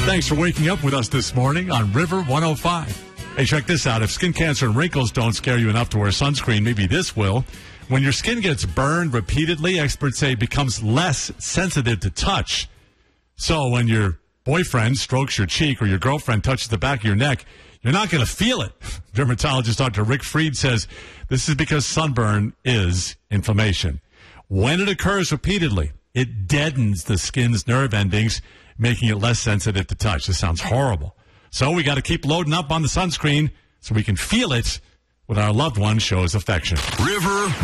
Thanks for waking up with us this morning on River 105. Hey, check this out. If skin cancer and wrinkles don't scare you enough to wear sunscreen, maybe this will. When your skin gets burned repeatedly, experts say it becomes less sensitive to touch. So when your boyfriend strokes your cheek or your girlfriend touches the back of your neck, you're not going to feel it. Dermatologist Dr. Rick Fried says this is because sunburn is inflammation. When it occurs repeatedly, it deadens the skin's nerve endings, making it less sensitive to touch. This sounds horrible. So we got to keep loading up on the sunscreen so we can feel it when our loved one shows affection. River